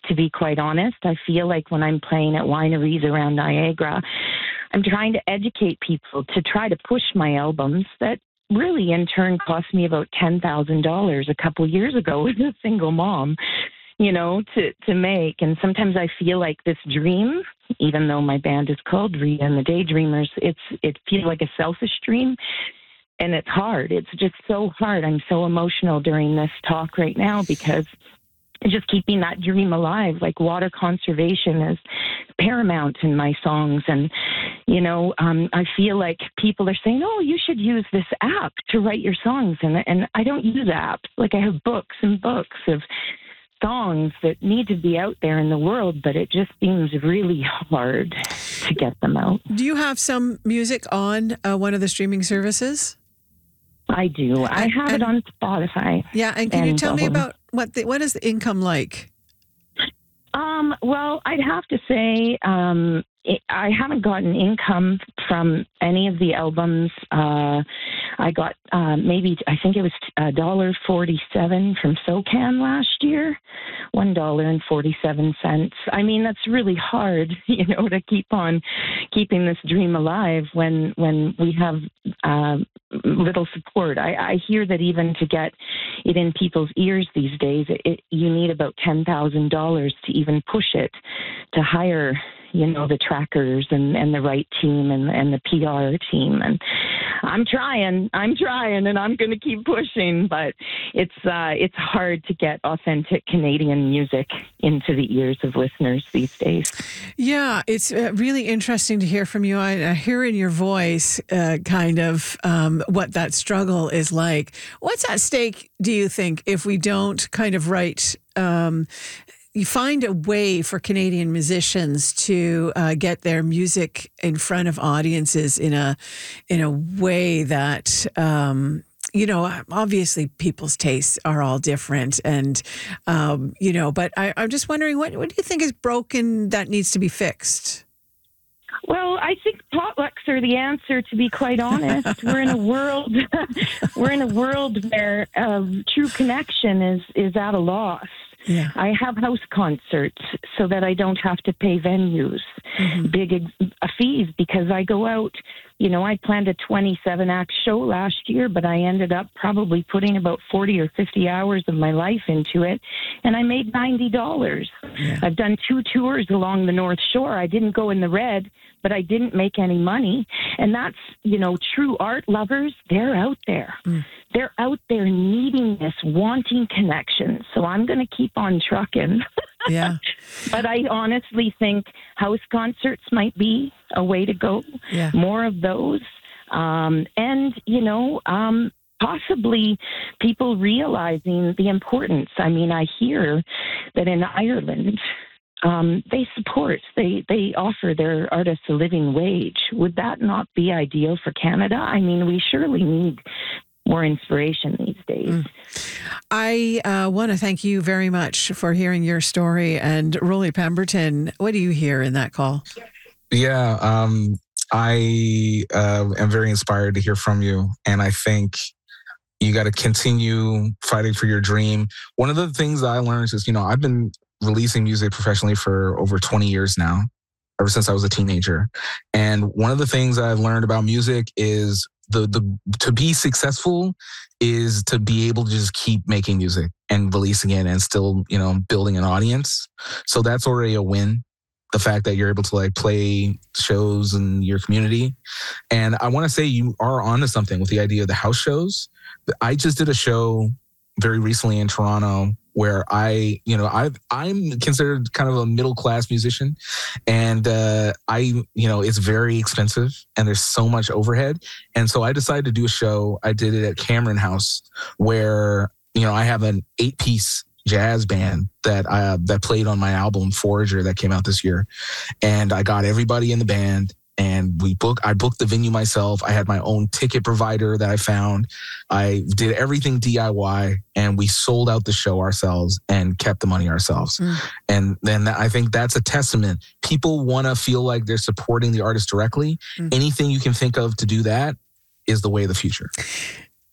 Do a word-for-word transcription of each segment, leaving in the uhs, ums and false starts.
to be quite honest. I feel like when I'm playing at wineries around Niagara, I'm trying to educate people to try to push my albums that really in turn cost me about ten thousand dollars a couple years ago as a single mom, you know, to, to make. And sometimes I feel like this dream, even though my band is called Rita and the Daydreamers, it's it feels like a selfish dream. And it's hard. It's just so hard. I'm so emotional during this talk right now because just keeping that dream alive, like water conservation is paramount in my songs. And, you know, um, I feel like people are saying, oh, you should use this app to write your songs. And, and I don't use apps. Like I have books and books of songs that need to be out there in the world, but it just seems really hard to get them out. Do you have some music on uh, one of the streaming services? I do. I and, have and, it on Spotify. Yeah, and can and, you tell me um, about what the, what is the income like? Um, well, I'd have to say um, it, I haven't gotten income from any of the albums. Uh, I got uh, maybe, I think it was one dollar forty-seven from SOCAN last year, one dollar and forty-seven cents. I mean, that's really hard, you know, to keep on keeping this dream alive when when we have uh, little support. I, I hear that even to get it in people's ears these days, it, it, you need about ten thousand dollars to even push it, to hire, you know, the trackers and, and the right team and, and the P R team. And I'm trying, I'm trying, and I'm going to keep pushing, but it's uh, it's hard to get authentic Canadian music into the ears of listeners these days. Yeah, it's uh, really interesting to hear from you. I, I hear in your voice uh, kind of um, what that struggle is like. What's at stake, do you think, if we don't kind of write... Um, you find a way for Canadian musicians to uh, get their music in front of audiences in a in a way that, um, you know, obviously people's tastes are all different. And, um, you know, but I, I'm just wondering, what, what do you think is broken that needs to be fixed? Well, I think potlucks are the answer, to be quite honest. We're in a world, we're in a world where uh, true connection is, is at a loss. Yeah. I have house concerts so that I don't have to pay venues mm-hmm. big ex- uh, fees because I go out. You know, I planned a twenty-seven act show last year, but I ended up probably putting about forty or fifty hours of my life into it, and I made ninety dollars. Yeah. I've done two tours along the North Shore. I didn't go in the red, but I didn't make any money. And that's, you know, true art lovers, they're out there. Mm. They're out there needing this, wanting connection. So I'm going to keep on trucking. Yeah. But I honestly think house concerts might be a way to go. Yeah. More of those. Um, and, you know, um, possibly people realizing the importance. I mean, I hear that in Ireland, um, they support, they, they offer their artists a living wage. Would that not be ideal for Canada? I mean, we surely need more inspiration these days. Mm. I uh, want to thank you very much for hearing your story. And Rolly Pemberton, what do you hear in that call? Yeah, um, I uh, am very inspired to hear from you. And I think you got to continue fighting for your dream. One of the things I learned is, you know, I've been releasing music professionally for over twenty years now, ever since I was a teenager. And one of the things I've learned about music is the the to be successful is to be able to just keep making music and releasing it and still, you know, building an audience. So that's already a win. The fact that you're able to like play shows in your community. And I want to say you are onto something with the idea of the house shows. I just did a show very recently in Toronto where I, you know, I I'm considered kind of a middle class musician, and uh, I, you know, it's very expensive and there's so much overhead, and so I decided to do a show. I did it at Cameron House, where, you know, I have an eight piece jazz band that I, that played on my album Forager that came out this year, and I got everybody in the band. And we book. I booked the venue myself. I had my own ticket provider that I found. I did everything D I Y, and we sold out the show ourselves and kept the money ourselves. Mm. And then I think that's a testament. People want to feel like they're supporting the artist directly. Mm. Anything you can think of to do that is the way of the future.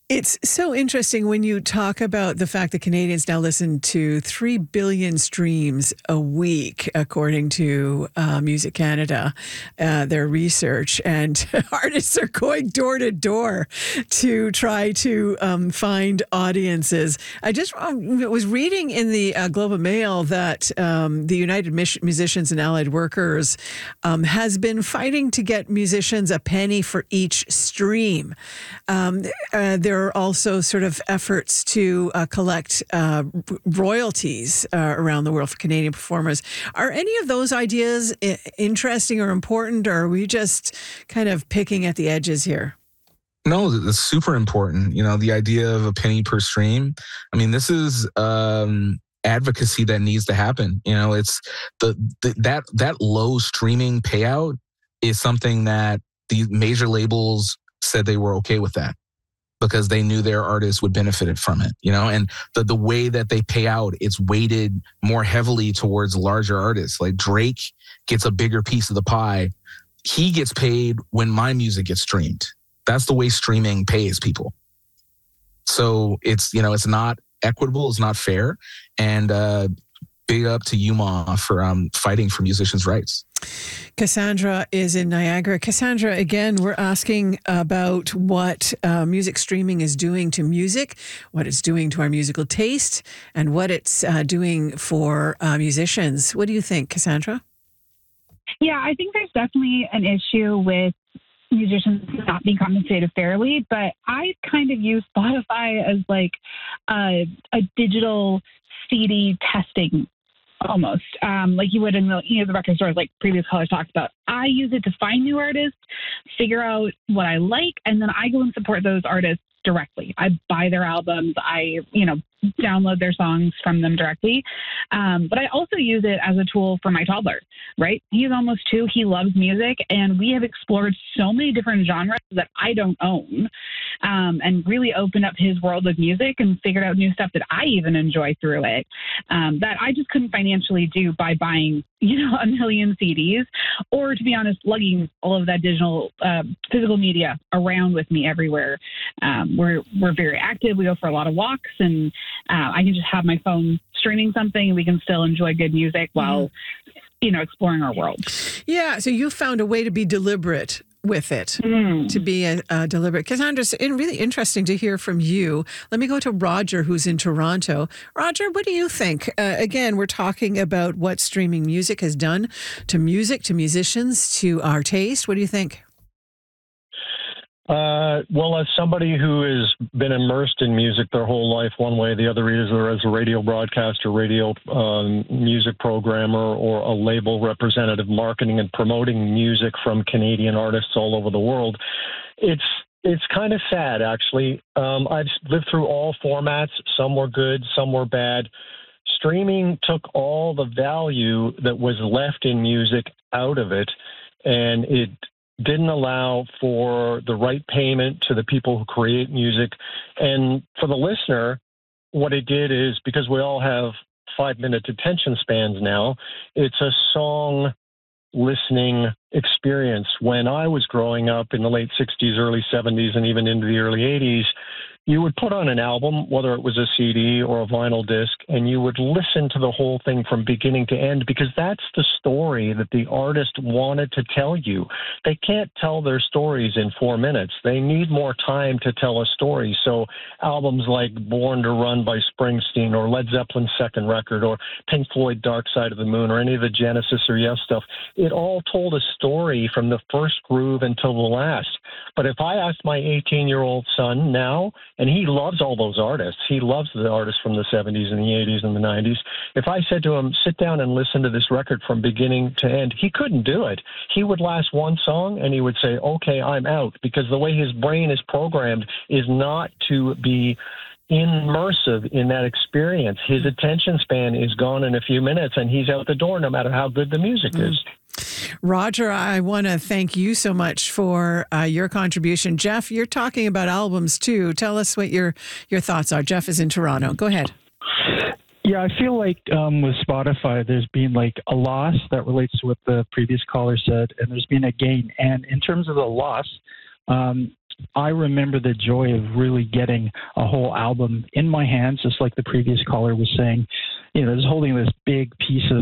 It's so interesting when you talk about the fact that Canadians now listen to three billion streams a week, according to uh, Music Canada, uh, their research. And artists are going door to door to try to um, find audiences. I just um, was reading in the uh, Globe and Mail that um, the United Musicians and Allied Workers um, has been fighting to get musicians a penny for each stream. Um, uh, there are also sort of efforts to uh, collect uh, royalties uh, around the world for Canadian performers. Are any of those ideas I- interesting or important, or are we just kind of picking at the edges here? No, it's super important. You know, the idea of a penny per stream. I mean, this is um, advocacy that needs to happen. You know, it's the, the that that low streaming payout is something that the major labels said they were okay with that, because they knew their artists would benefit from it, you know, and the, the way that they pay out, it's weighted more heavily towards larger artists. Like Drake gets a bigger piece of the pie. He gets paid when my music gets streamed. That's the way streaming pays people. So it's, you know, it's not equitable. It's not fair. And uh, big up to U M A for um, fighting for musicians' rights. Cassandra is in Niagara. Cassandra, again, we're asking about what uh, music streaming is doing to music, what it's doing to our musical taste, and what it's uh, doing for uh, musicians. What do you think, Cassandra? Yeah, I think there's definitely an issue with musicians not being compensated fairly, but I kind of use Spotify as like a, a digital C D testing almost, um, like you would in the, you know, the record stores, like previous callers talked about. I use it to find new artists, figure out what I like, and then I go and support those artists directly. I buy their albums. I, you know, download their songs from them directly. Um, but I also use it as a tool for my toddler, right? He's almost two. He loves music. And we have explored so many different genres that I don't own, um, and really opened up his world of music and figured out new stuff that I even enjoy through it, um, that I just couldn't financially do by buying, you know, a million C Ds, or to be honest, lugging all of that digital, uh, physical media around with me everywhere. Um, we're, we're very active. We go for a lot of walks, and uh, I can just have my phone streaming something and we can still enjoy good music while, you know, exploring our world. Yeah. So you found a way to be deliberate with it, mm. to be a, a deliberate. Cassandra, it's really interesting to hear from you. Let me go to Roger, who's in Toronto. Roger, what do you think? Uh, again, we're talking about what streaming music has done to music, to musicians, to our taste. What do you think? Uh, well, as somebody who has been immersed in music their whole life, one way or the other, either as a radio broadcaster, radio um, music programmer, or a label representative marketing and promoting music from Canadian artists all over the world, it's it's kind of sad, actually. Um, I've lived through all formats. Some were good, some were bad. Streaming took all the value that was left in music out of it, and it didn't allow for the right payment to the people who create music. And for the listener, what it did is, because we all have five-minute attention spans now, it's a song listening experience. When I was growing up in the late sixties, early seventies, and even into the early eighties, you would put on an album, whether it was a C D or a vinyl disc, and you would listen to the whole thing from beginning to end, because that's the story that the artist wanted to tell you. They can't tell their stories in four minutes. They need more time to tell a story. So albums like Born to Run by Springsteen, or Led Zeppelin's second record, or Pink Floyd Dark Side of the Moon, or any of the Genesis or Yes stuff, it all told a story from the first groove until the last. But if I asked my eighteen-year-old son now, and he loves all those artists, he loves the artists from the seventies and the eighties and the nineties, if I said to him, sit down and listen to this record from beginning to end, he couldn't do it. He would last one song and he would say, okay, I'm out, because the way his brain is programmed is not to be immersive in that experience. His attention span is gone in a few minutes, and he's out the door no matter how good the music mm. is. Roger, I want to thank you so much for uh, your contribution. Jeff, you're talking about albums too. Tell us what your, your thoughts are. Jeff is in Toronto. Go ahead. Yeah, I feel like um, with Spotify, there's been like a loss that relates to what the previous caller said, and there's been a gain. And in terms of the loss, um, I remember the joy of really getting a whole album in my hands, just like the previous caller was saying. You know, just holding this big piece of